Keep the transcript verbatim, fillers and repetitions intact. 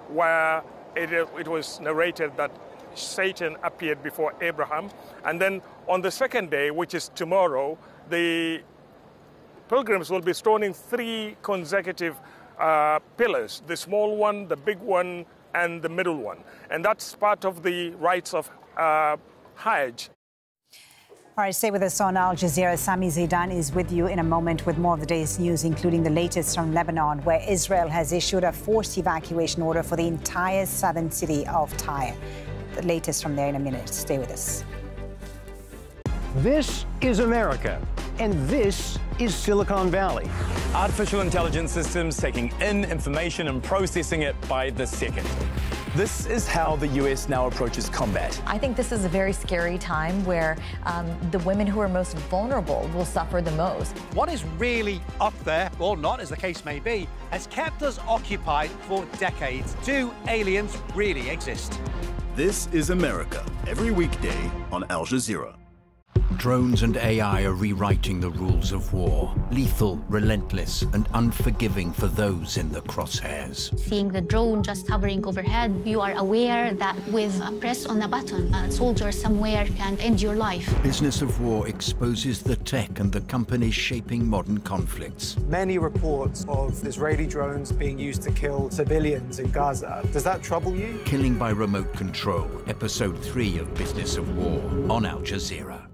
where it, it was narrated that Satan appeared before Abraham. And then on the second day, which is tomorrow, the pilgrims will be stoning three consecutive uh, pillars, the small one, the big one, and the middle one. And that's part of the rites of uh, Hajj. All right, stay with us on Al Jazeera. Sami Zaidan is with you in a moment with more of the day's news, including the latest from Lebanon, where Israel has issued a forced evacuation order for the entire southern city of Tyre. The latest from there in a minute. Stay with us. This is America, and this is Silicon Valley. Artificial intelligence systems taking in information and processing it by the second. This is how the U S now approaches combat. I think this is a very scary time where um, the women who are most vulnerable will suffer the most. What is really up there, or not, as the case may be, has kept us occupied for decades. Do aliens really exist? This is America, every weekday on Al Jazeera. Drones and A I are rewriting the rules of war. Lethal, relentless, and unforgiving for those in the crosshairs. Seeing the drone just hovering overhead, you are aware that with a press on a button, a soldier somewhere can end your life. Business of War exposes the tech and the companies shaping modern conflicts. Many reports of Israeli drones being used to kill civilians in Gaza. Does that trouble you? Killing by Remote Control, Episode three of Business of War on Al Jazeera.